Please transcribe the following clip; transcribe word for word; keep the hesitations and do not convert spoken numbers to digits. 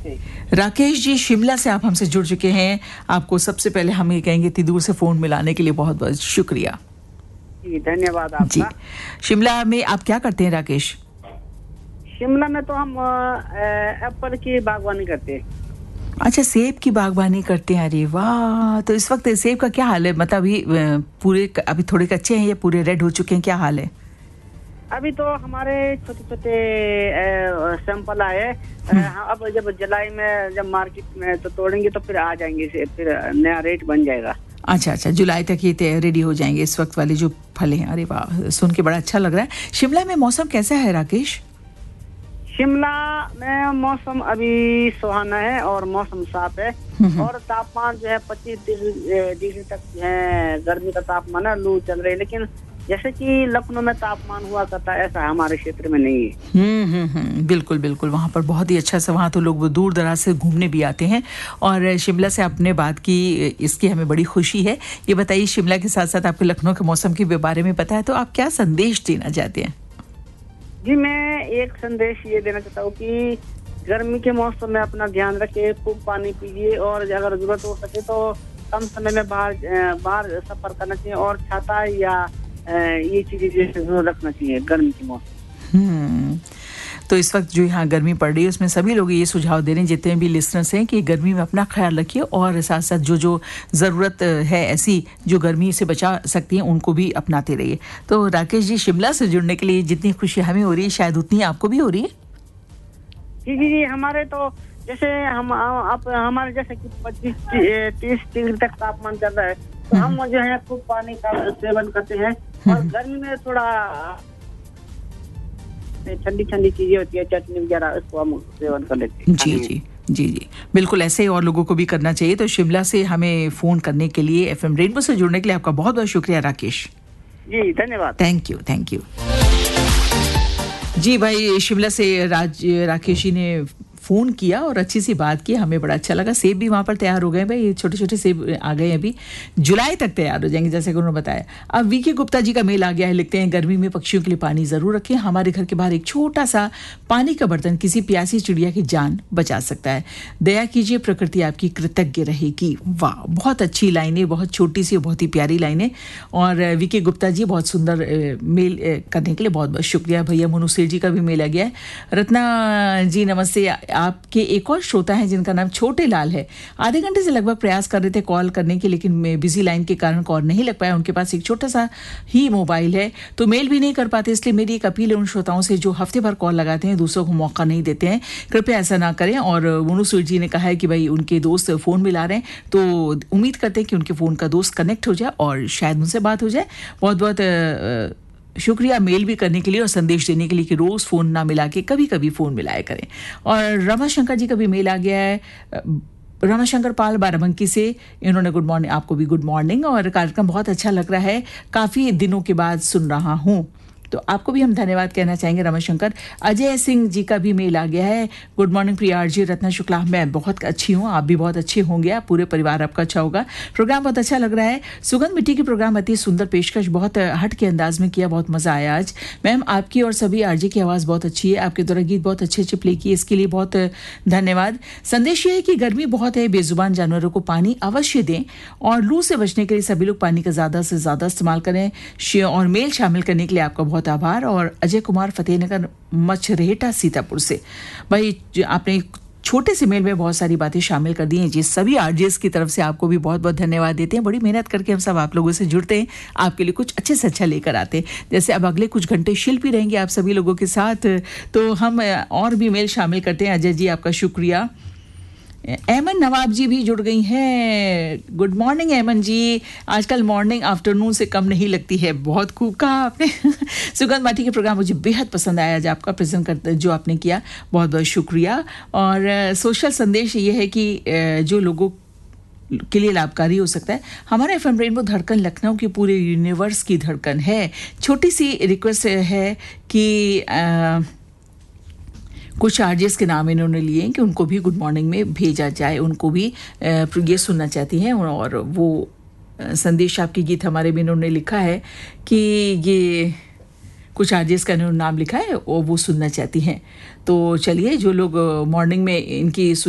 नमस्ते। राकेश जी, शिमला से आप हमसे जुड़ चुके हैं। आपको सबसे पहले हम ये कहेंगे इतनी दूर से फ़ोन मिलाने के लिए बहुत बहुत शुक्रिया। जी, धन्यवाद जी, आपका। शिमला में आप क्या करते हैं राकेश? शिमला में तो हम अ, एप्पल की बागवानी करते हैं। अच्छा, सेब की बागवानी करते हैं। अरे वाह! तो इस वक्त सेब का क्या हाल है? मतलब अभी अ, पूरे अभी थोड़े कच्चे हैं या पूरे रेड हो चुके हैं, क्या हाल है? अभी तो हमारे छोटे-छोटे सैंपल आए। अब जब जुलाई में जब मार्केट में तो तोड़ेंगे तो फिर आ जाएंगे से फिर नया रेट बन जाएगा। अच्छा अच्छा, जुलाई तक ये रेडी हो जाएंगे इस वक्त वाले जो फल हैं। अरे वाह, सुन के बड़ा अच्छा लग रहा है। शिमला में मौसम कैसा है राकेश? शिमला में मौसम अभी सुहाना है और मौसम साफ है और तापमान जो है पच्चीस डिग्री तक जो है गर्मी का तापमान है, लू चल रही है। लेकिन जैसे कि लखनऊ में तापमान हुआ करता है ऐसा हमारे क्षेत्र में नहीं है। हम्म हम्म हम्म बिल्कुल बिल्कुल, वहाँ पर बहुत ही अच्छा सा, वहाँ तो लोग दूर दराज से घूमने भी आते हैं। और शिमला से आपने बात की, इसकी हमें बड़ी खुशी है। ये बताइए, शिमला के साथ साथ आपको लखनऊ के मौसम के बारे में पता है, तो आप क्या संदेश देना चाहते हैं? जी, मैं एक संदेश ये देना चाहता हूँ कि गर्मी के मौसम में अपना ध्यान रखिए, खूब पानी पीजिए और अगर जरूरत हो सके तो कम समय में बाहर बाहर सफर करना चाहिए और छाता या ये चीजें जरूर रखना चाहिए गर्मी के मौसम। हम्म तो इस वक्त जो यहाँ गर्मी पड़ रही है उसमें सभी लोग ये सुझाव दे रहे हैं, जितने भी लिसनर्स हैं, कि गर्मी में अपना ख्याल रखिए और साथ साथ जो जो ज़रूरत है ऐसी जो गर्मी से बचा सकती हैं उनको भी अपनाते रहिए। तो राकेश जी, शिमला से जुड़ने के लिए जितनी खुशी हमें हो रही है शायद उतनी आपको भी हो रही है। जी जी जी, हमारे तो जैसे हम आप हमारे जैसे कि पच्चीस तीस डिग्री तक तापमान चल रहा है तो हम जो है खूब पानी का सेवन करते हैं और गर्मी में थोड़ा ठंडी ठंडी चीजें होती है, चटनी वगैरह, उसको हम सेवन कर लेते हैं। जी जी जी जी बिल्कुल, ऐसे ही और लोगों को भी करना चाहिए। तो शिमला से हमें फ़ोन करने के लिए, एफएम रेनबो से जुड़ने के लिए आपका बहुत बहुत शुक्रिया राकेश। जी धन्यवाद। Thank you thank you. जी भाई, शिमला से राज राकेश जी ने फ़ोन किया और अच्छी सी बात की, हमें बड़ा अच्छा लगा। सेब भी वहाँ पर तैयार हो गए भाई, ये छोटे छोटे सेब आ गए, अभी जुलाई तक तैयार हो जाएंगे जैसे कि उन्होंने बताया। अब वीके गुप्ता जी का मेल आ गया है, लिखते हैं गर्मी में पक्षियों के लिए पानी ज़रूर रखें। हमारे घर के बाहर एक छोटा सा पानी का बर्तन किसी प्यासी चिड़िया की जान बचा सकता है। दया कीजिए, प्रकृति आपकी कृतज्ञ रहेगी। वाह, बहुत अच्छी लाइनें, बहुत छोटी सी बहुत ही प्यारी लाइनें। और वीके गुप्ता जी, बहुत सुंदर मेल करने के लिए बहुत बहुत शुक्रिया। भैया मोनू सेठ जी का भी मेल आ गया है। रत्ना जी नमस्ते, आपके एक और श्रोता हैं जिनका नाम छोटे लाल है, आधे घंटे से लगभग प्रयास कर रहे थे कॉल करने के, लेकिन बिजी लाइन के कारण कॉल नहीं लग पाया। उनके पास एक छोटा सा ही मोबाइल है तो मेल भी नहीं कर पाते, इसलिए मेरी एक अपील है उन श्रोताओं से जो हफ्ते भर कॉल लगाते हैं, दूसरों को मौका नहीं देते हैं, कृपया ऐसा ना करें। और मोनू स्वीट जी ने कहा है कि भाई उनके दोस्त फ़ोन मिला रहे हैं, तो उम्मीद करते हैं कि उनके फ़ोन का दोस्त कनेक्ट हो जाए और शायद उनसे बात हो जाए। बहुत बहुत शुक्रिया मेल भी करने के लिए और संदेश देने के लिए कि रोज़ फ़ोन ना मिला के कभी कभी फ़ोन मिलाया करें। और रमाशंकर जी का भी मेल आ गया है, रमाशंकर पाल बाराबंकी से। इन्होंने गुड मॉर्निंग, आपको भी गुड मॉर्निंग, और कार्यक्रम बहुत अच्छा लग रहा है, काफ़ी दिनों के बाद सुन रहा हूँ। तो आपको भी हम धन्यवाद कहना चाहेंगे रमाशंकर। अजय सिंह जी का भी मेल आ गया है, गुड मॉर्निंग प्रिया जी, रत्ना शुक्ला, मैं बहुत अच्छी हूँ, आप भी बहुत अच्छे होंगे, पूरे परिवार आपका अच्छा होगा, प्रोग्राम बहुत अच्छा लग रहा है। सुगंध मिट्टी की प्रोग्राम अति सुंदर पेशकश, बहुत हट के अंदाज में किया, बहुत मज़ा आया आज। मैम, आपकी और सभी आरजे की आवाज़ बहुत अच्छी है, आपके द्वारा गीत बहुत अच्छे अच्छे प्ले किए, इसके लिए बहुत धन्यवाद। संदेश ये है कि गर्मी बहुत है, बेजुबान जानवरों को पानी अवश्य दें और लू से बचने के लिए सभी लोग पानी का ज़्यादा से ज़्यादा इस्तेमाल करें। और मेल शामिल करने के लिए आपका बहुत आभार। और अजय कुमार फतेहनगर मछरेटा सीतापुर से, भाई आपने छोटे से मेल में बहुत सारी बातें शामिल कर दी हैं जी। सभी आरजेस की तरफ से आपको भी बहुत बहुत धन्यवाद देते हैं। बड़ी मेहनत करके हम सब आप लोगों से जुड़ते हैं, आपके लिए कुछ अच्छे से अच्छा लेकर आते हैं। जैसे अब अगले कुछ घंटे शिल्पी रहेंगे आप सभी लोगों के साथ, तो हम और भी मेल शामिल करते हैं। अजय जी, आपका शुक्रिया। एमन नवाब जी भी जुड़ गई हैं, गुड मॉर्निंग एमन जी। आजकल मॉर्निंग आफ्टरनून से कम नहीं लगती है, बहुत खूब कहा आपने। सुगंध माटी के प्रोग्राम मुझे बेहद पसंद आया, आज आपका प्रेजेंट करते जो आपने किया, बहुत बहुत शुक्रिया। और सोशल संदेश ये है कि जो लोगों के लिए लाभकारी हो सकता है, हमारा एफएम रेनबो धड़कन लखनऊ की पूरे यूनिवर्स की धड़कन है। छोटी सी रिक्वेस्ट है कि आ, कुछ आरजेस के नाम इन्होंने लिए हैं कि उनको भी गुड मॉर्निंग में भेजा जाए, उनको भी ये सुनना चाहती हैं। और वो संदेश आपकी गीत हमारे भी इन्होंने लिखा है कि ये कुछ आरजेस का इन्होंने नाम लिखा है और वो सुनना चाहती हैं। तो चलिए, जो लोग मॉर्निंग में इनकी